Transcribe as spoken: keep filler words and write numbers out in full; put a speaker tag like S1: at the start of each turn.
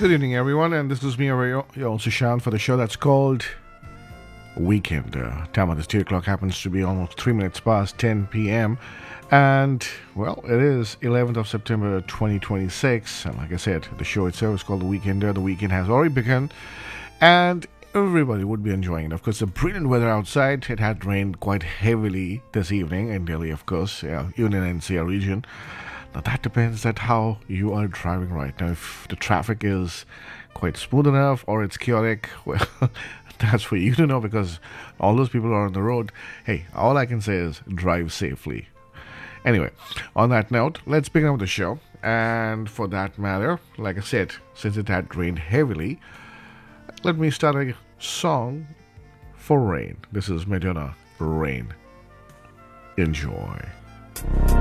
S1: Good evening, everyone, and this is me, your your own Sushant, for the show that's called Weekend. Uh, time of the studio clock happens to be almost three minutes past ten p.m. And, well, it is eleventh of September twenty twenty-six. And like I said, the show itself is called The Weekender. The weekend has already begun, and everybody would be enjoying it. Of course, the brilliant weather outside. It had rained quite heavily this evening in Delhi, of course, yeah, even in N C R region. Now, that depends on how you are driving right now. If the traffic is quite smooth enough or it's chaotic, well, that's for you to know, because all those people are on the road. Hey, all I can say is drive safely. Anyway, on that note, let's begin with the show. And for that matter, like I said, since it had rained heavily, let me start a song for rain. This is Madonna, Rain. Enjoy.